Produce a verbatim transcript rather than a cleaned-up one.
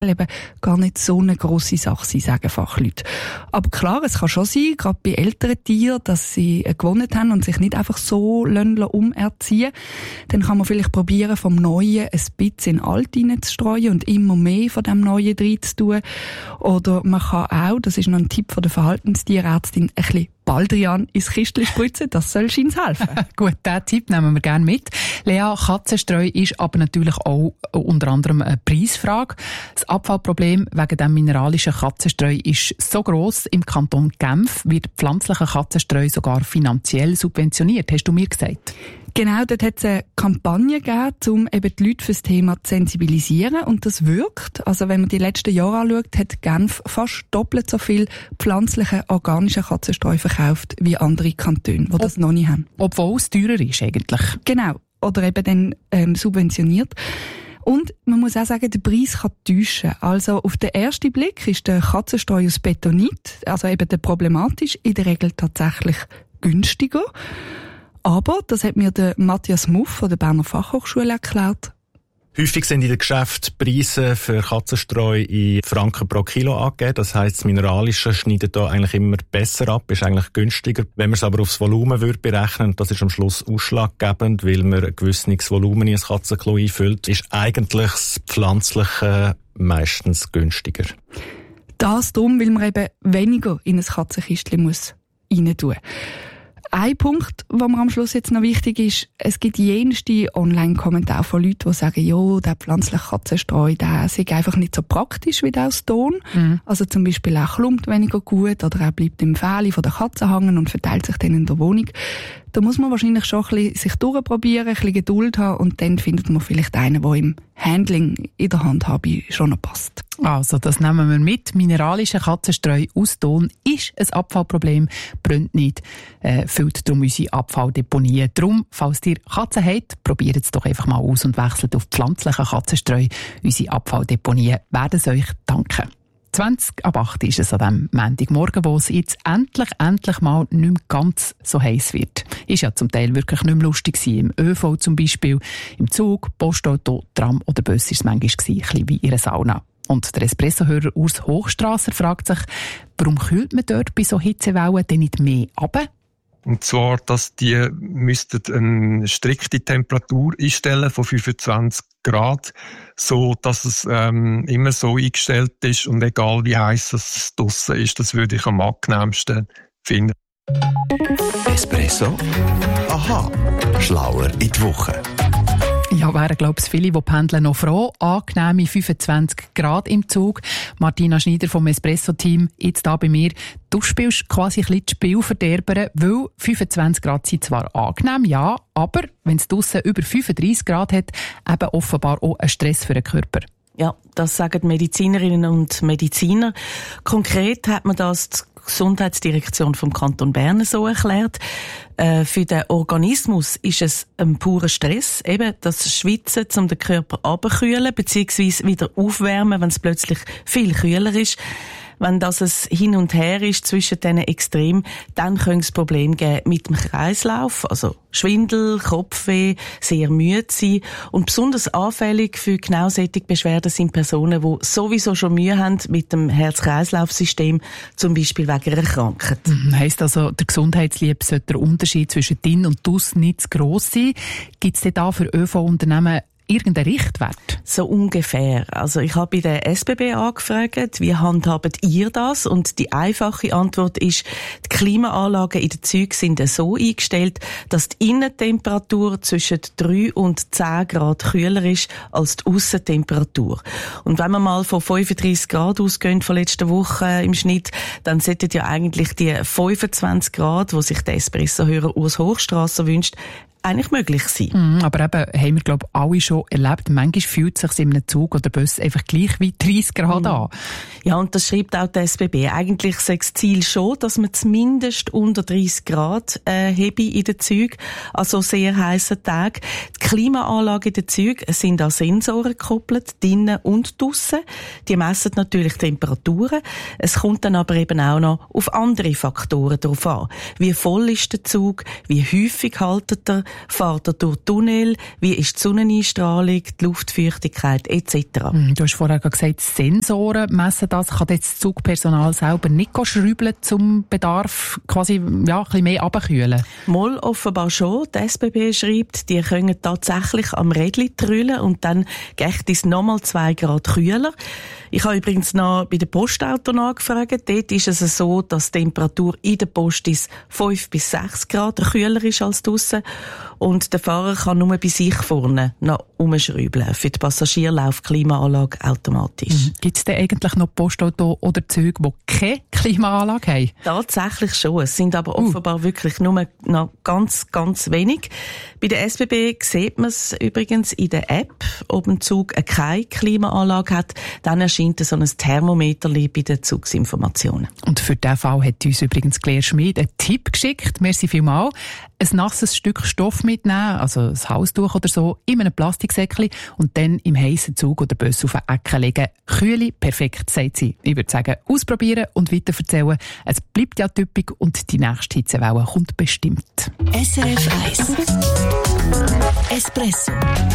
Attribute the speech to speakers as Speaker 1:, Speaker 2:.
Speaker 1: eben gar nicht so eine grosse Sache sein, sagen Fachleute. Aber klar, es kann schon sein, gerade bei älteren Tieren, dass sie gewonnen haben und sich nicht einfach so umerziehen. Dann kann man vielleicht probieren, vom Neuen ein bisschen in Alt reinzustreuen und immer mehr von dem Neuen drin zu tun. Oder man kann auch, das ist noch ein Tipp von der Verhaltenstierärztin, ein bisschen Baldrian ins Kistchen spritzen, das soll uns helfen.
Speaker 2: Gut, diesen Tipp nehmen wir gerne mit. Lea, Katzenstreu ist aber natürlich auch unter anderem eine Preisfrage. Das Abfallproblem wegen dem mineralischen Katzenstreu ist so gross. Im Kanton Genf wird pflanzlicher Katzenstreu sogar finanziell subventioniert, hast du mir gesagt.
Speaker 1: Genau, dort hat es eine Kampagne gegeben, um eben die Leute für das Thema zu sensibilisieren. Und das wirkt. Also wenn man die letzten Jahre anschaut, hat Genf fast doppelt so viel pflanzlichen, organischen Katzenstreu verkauft wie andere Kantone, die das Ob, noch nicht haben.
Speaker 2: Obwohl es teurer ist eigentlich.
Speaker 1: Genau. Oder eben dann ähm, subventioniert. Und man muss auch sagen, der Preis kann täuschen. Also auf den ersten Blick ist der Katzenstreu aus Betonit, also eben der problematisch, in der Regel tatsächlich günstiger. Aber, das hat mir der Matthias Muff von der Berner Fachhochschule erklärt.
Speaker 3: Häufig sind in den Geschäften Preise für Katzenstreu in Franken pro Kilo angegeben. Das heisst, das Mineralische schneidet da eigentlich immer besser ab, ist eigentlich günstiger. Wenn man es aber aufs Volumen würde berechnen, das ist am Schluss ausschlaggebend, weil man ein gewisses Volumen in ein Katzenklo einfüllt, ist eigentlich das Pflanzliche meistens günstiger.
Speaker 1: Das darum, weil man eben weniger in ein Katzenkistchen muss rein tun. Ein Punkt, der mir am Schluss jetzt noch wichtig ist, es gibt jenste Online-Kommentare von Leuten, die sagen, ja, der pflanzliche Katzenstreu, der ist einfach nicht so praktisch wie der aus Ton. Mhm. Also zum Beispiel auch klumpt weniger gut oder er bleibt im Fell von der Katze hängen und verteilt sich dann in der Wohnung. Da muss man wahrscheinlich schon ein bisschen sich durchprobieren, ein bisschen Geduld haben und dann findet man vielleicht einen, der im Handling in der Handhabe schon noch passt.
Speaker 2: Also, das nehmen wir mit. Mineralischer Katzenstreu aus Ton ist ein Abfallproblem, brennt nicht, äh, füllt darum unsere Abfalldeponien. Darum, falls ihr Katzen habt, probiert es doch einfach mal aus und wechselt auf pflanzlichen Katzenstreu. Unsere Abfalldeponien werden es euch danken. zwanzig ab acht ist es an diesem Montagmorgen, wo es jetzt endlich, endlich mal nicht mehr ganz so heiß wird. Ist ja zum Teil wirklich nicht mehr lustig gewesen. Im ÖV zum Beispiel, im Zug, Postauto, Tram oder Bus war es manchmal gewesen, ein bisschen wie in einer Sauna. Und der Espresso-Hörer Urs Hochstrasser fragt sich, warum kühlt man dort bei so Hitzewellen denn nicht mehr runter?
Speaker 4: Und zwar, dass die müssten eine strikte Temperatur einstellen von fünfundzwanzig Grad, so dass es ähm, immer so eingestellt ist und egal wie heiß es draussen ist, das würde ich am angenehmsten finden.
Speaker 5: Espresso? Aha, schlauer in die Woche.
Speaker 2: Ja, wären, glaube ich, viele, die pendeln, noch froh. Angenehme fünfundzwanzig Grad im Zug. Martina Schneider vom Espresso-Team, jetzt da bei mir. Du spielst quasi ein bisschen das Spiel verderben, weil fünfundzwanzig Grad sind zwar angenehm, ja, aber wenn es draussen über fünfunddreissig Grad hat, eben offenbar auch ein Stress für den Körper.
Speaker 6: Ja, das sagen Medizinerinnen und Mediziner. Konkret hat man das die Gesundheitsdirektion vom Kanton Bern so erklärt. Äh, für den Organismus ist es ein purer Stress, eben das Schwitzen, um den Körper abzukühlen, beziehungsweise wieder aufwärmen, wenn es plötzlich viel kühler ist. Wenn das es hin und her ist zwischen diesen Extremen, dann könnte es Probleme geben mit dem Kreislauf, also Schwindel, Kopfweh, sehr müde sein. Und besonders anfällig für genau solche Beschwerden sind Personen, die sowieso schon Mühe haben mit dem Herz-Kreislauf-System, zum Beispiel wegen einer Krankheit.
Speaker 2: Mhm, heisst also, der Gesundheitsliebe sollte der Unterschied zwischen Din und Dus nicht zu gross sein. Gibt es denn da für ÖV-Unternehmen irgendeinen Richtwert?
Speaker 6: So ungefähr. Also ich habe bei der S B B angefragt, wie handhabt ihr das? Und die einfache Antwort ist, die Klimaanlagen in den Zügen sind so eingestellt, dass die Innentemperatur zwischen drei und zehn Grad kühler ist als die Aussentemperatur. Und wenn wir mal von fünfunddreissig Grad ausgehen von letzter Woche im Schnitt, dann sollten ja eigentlich die fünfundzwanzig Grad, die sich der Espresso-Hörer Urs Hochstrasser wünscht, eigentlich möglich sein.
Speaker 2: Mm, aber eben, haben wir, glaube ich, alle schon erlebt. Manchmal fühlt es sich in einem Zug oder Bus einfach gleich wie dreißig Grad mm. an.
Speaker 6: Ja, und das schreibt auch der S B B. Eigentlich sei das Ziel schon, dass man zumindest unter dreißig Grad äh, hebe in den Zügen, also sehr heissen Tagen. Die Klimaanlagen in den Zügen sind an Sensoren gekoppelt, drinnen und draussen. Die messen natürlich Temperaturen. Es kommt dann aber eben auch noch auf andere Faktoren drauf an. Wie voll ist der Zug? Wie häufig haltet er? fährt er durch Tunnel, wie ist die Sonneneinstrahlung, die Luftfeuchtigkeit et cetera.
Speaker 2: Du hast vorher gesagt, Sensoren messen das. Kann jetzt das Zugpersonal selber nicht schrauben, zum Bedarf quasi ja, ein bisschen mehr runterkühlen?
Speaker 6: Mal offenbar schon. Die S B B schreibt, die können tatsächlich am Rädchen trüllen und dann geht es nochmal zwei Grad kühler. Ich habe übrigens noch bei der Postauto nachgefragt. Dort ist es so, dass die Temperatur in der Post fünf bis sechs Grad kühler ist als draussen. Und der Fahrer kann nur bei sich vorne noch umschrauben. Für die Passagiere läuft die Klimaanlage automatisch.
Speaker 2: Mhm. Gibt es denn eigentlich noch Postauto oder Züge, die keine Klimaanlage haben?
Speaker 6: Tatsächlich schon. Es sind aber offenbar uh. wirklich nur noch ganz, ganz wenig. Bei der S B B sieht man es übrigens in der App, ob ein Zug keine Klimaanlage hat. Dann erscheint so ein Thermometer bei den Zugsinformationen.
Speaker 2: Und für diesen Fall hat uns übrigens Claire Schmid einen Tipp geschickt. Merci vielmals. Ein nasses Stück Stoff mitnehmen, also ein Halstuch oder so, in einem Plastiksäckchen und dann im heissen Zug oder Bus auf eine Ecke legen. Kühle, perfekt, sagt sie. Ich würde sagen, ausprobieren und weiterverzählen. Es bleibt ja typisch und die nächste Hitzewelle kommt bestimmt.
Speaker 5: S R F eins Espresso